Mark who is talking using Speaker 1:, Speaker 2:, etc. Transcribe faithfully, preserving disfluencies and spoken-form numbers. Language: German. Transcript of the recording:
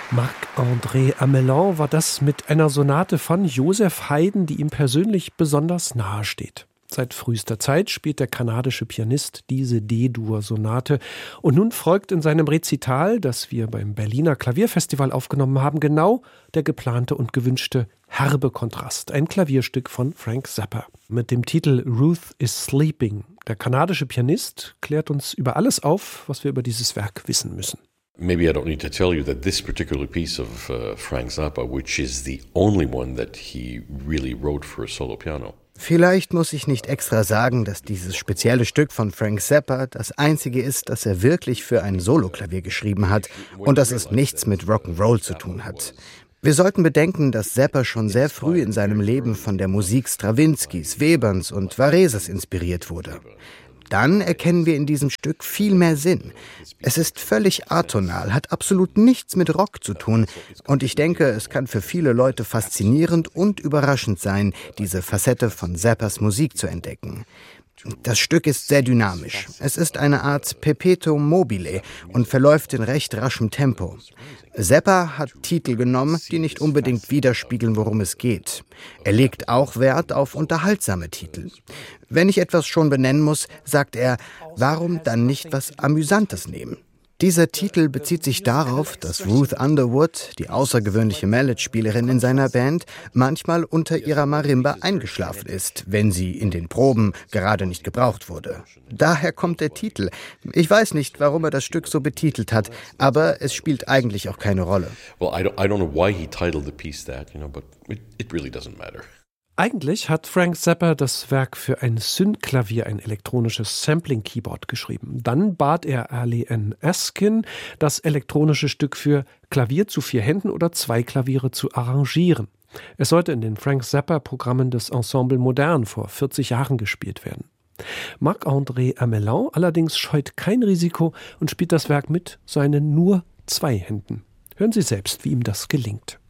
Speaker 1: Marc-André Amelin war das mit einer Sonate von Joseph Haydn, die ihm persönlich besonders nahe steht. Seit frühester Zeit spielt der kanadische Pianist diese D-Dur-Sonate. Und nun folgt in seinem Rezital, das wir beim Berliner Klavierfestival aufgenommen haben, genau der geplante und gewünschte herbe Kontrast. Ein Klavierstück von Frank Zappa mit dem Titel Ruth is Sleeping. Der kanadische Pianist klärt uns über alles auf, was wir über dieses Werk wissen müssen.
Speaker 2: Maybe I don't need to tell you that this particular piece of uh, Frank Zappa, which is the only one that he really wrote for a solo piano.
Speaker 3: Vielleicht muss ich nicht extra sagen, dass dieses spezielle Stück von Frank Zappa das einzige ist, das er wirklich für ein Soloklavier geschrieben hat und dass es nichts mit Rock'n'Roll zu tun hat. Wir sollten bedenken, dass Zappa schon sehr früh in seinem Leben von der Musik Strawinskys, Weberns und Vareses inspiriert wurde. Dann erkennen wir in diesem Stück viel mehr Sinn. Es ist völlig atonal, hat absolut nichts mit Rock zu tun. Und ich denke, es kann für viele Leute faszinierend und überraschend sein, diese Facette von Zappas Musik zu entdecken. Das Stück ist sehr dynamisch. Es ist eine Art Perpetuum mobile und verläuft in recht raschem Tempo. Zappa hat Titel genommen, die nicht unbedingt widerspiegeln, worum es geht. Er legt auch Wert auf unterhaltsame Titel. Wenn ich etwas schon benennen muss, sagt er, warum dann nicht was Amüsantes nehmen? Dieser Titel bezieht sich darauf, dass Ruth Underwood, die außergewöhnliche Mallet-Spielerin in seiner Band, manchmal unter ihrer Marimba eingeschlafen ist, wenn sie in den Proben gerade nicht gebraucht wurde. Daher kommt der Titel. Ich weiß nicht, warum er das Stück so betitelt hat, aber es spielt eigentlich auch keine Rolle.
Speaker 2: Well, I don't, I don't know why he titled the piece that, you know, but it, it really doesn't matter.
Speaker 1: Eigentlich hat Frank Zappa das Werk für ein Synth-Klavier, ein elektronisches Sampling-Keyboard, geschrieben. Dann bat er Ali N. Askin, das elektronische Stück für Klavier zu vier Händen oder zwei Klaviere zu arrangieren. Es sollte in den Frank Zappa-Programmen des Ensemble Modern vor vierzig Jahren gespielt werden. Marc-André Amelin allerdings scheut kein Risiko und spielt das Werk mit seinen nur zwei Händen. Hören Sie selbst, wie ihm das gelingt.